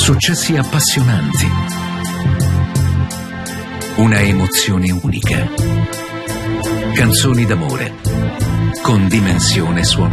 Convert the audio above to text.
successi appassionanti, una emozione unica, canzoni d'amore con dimensione suono